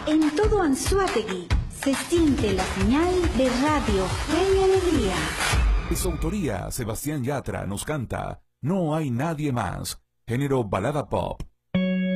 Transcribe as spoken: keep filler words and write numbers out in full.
En todo Anzoátegui se siente la señal de Radio Fe y Alegría. De su autoría, Sebastián Yatra nos canta No hay nadie más, género balada pop.